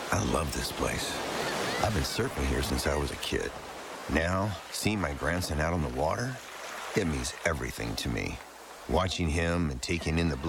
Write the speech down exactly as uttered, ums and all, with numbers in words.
I love this place. I've been surfing here since I was a kid. Now, seeing my grandson out on the water, it means everything to me. Watching him and taking in the blue